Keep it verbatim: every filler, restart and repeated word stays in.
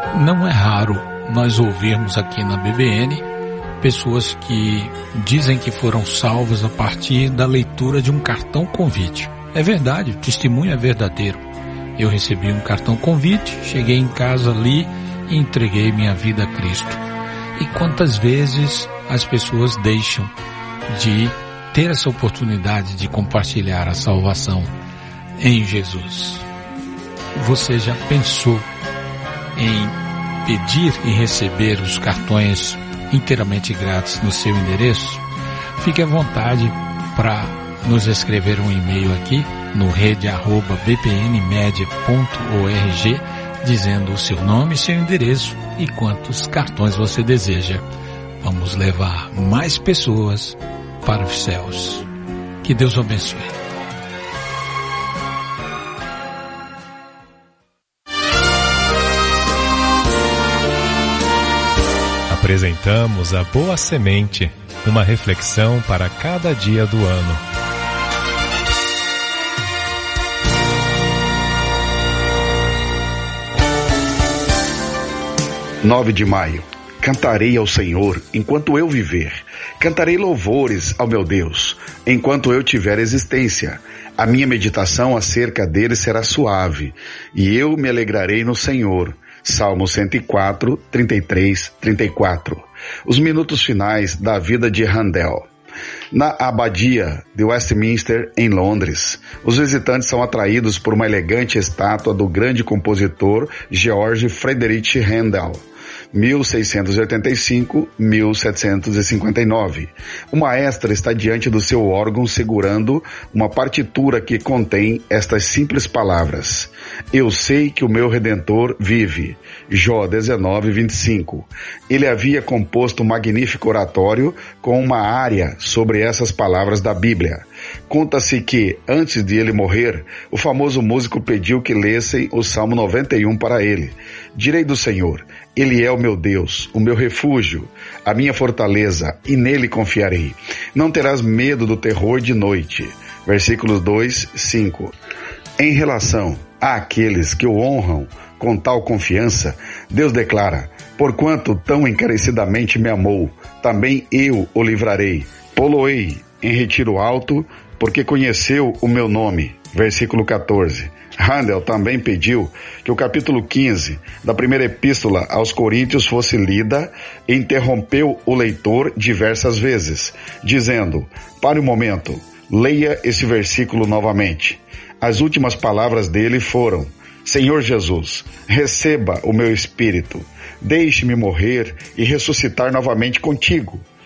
Não é raro nós ouvirmos aqui na B B N pessoas que dizem que foram salvas a partir da leitura de um cartão convite. É verdade, o testemunho é verdadeiro. Eu recebi um cartão convite, cheguei em casa, li e entreguei minha vida a Cristo. E quantas vezes as pessoas deixam de ter essa oportunidade de compartilhar a salvação em Jesus? Você já pensou em pedir e receber os cartões inteiramente grátis no seu endereço? Fique à vontade para nos escrever um e-mail aqui no rede arroba b p n media ponto org dizendo o seu nome, seu endereço e quantos cartões você deseja. Vamos levar mais pessoas para os céus. Que Deus o abençoe. Apresentamos a Boa Semente, uma reflexão para cada dia do ano. nove de maio. Cantarei ao Senhor enquanto eu viver. Cantarei louvores ao meu Deus enquanto eu tiver existência. A minha meditação acerca dele será suave, e eu me alegrarei no Senhor. Salmo cento e quatro, trinta e três, trinta e quatro. Os minutos finais da vida de Handel. Na abadia de Westminster, em Londres, os visitantes são atraídos por uma elegante estátua do grande compositor Georg Friedrich Handel, mil seiscentos e oitenta e cinco a mil setecentos e cinquenta e nove. O maestro está diante do seu órgão segurando uma partitura que contém estas simples palavras: Eu sei que o meu Redentor vive. Jó dezenove, vinte e cinco. Ele havia composto um magnífico oratório com uma área sobre essas palavras da Bíblia. Conta-se que, antes de ele morrer, o famoso músico pediu que lessem o Salmo noventa e um para ele. Direi do Senhor, Ele é o meu Deus, o meu refúgio, a minha fortaleza, e nele confiarei. Não terás medo do terror de noite. Versículos dois, cinco. Em relação àqueles que o honram com tal confiança, Deus declara: porquanto tão encarecidamente me amou, também eu o livrarei. Pô-lo-ei em retiro alto, porque conheceu o meu nome. Versículo quatorze. Handel também pediu que o capítulo quinze da primeira epístola aos Coríntios fosse lida e interrompeu o leitor diversas vezes, dizendo: pare um momento, leia esse versículo novamente. As últimas palavras dele foram: Senhor Jesus, receba o meu espírito, deixe-me morrer e ressuscitar novamente contigo.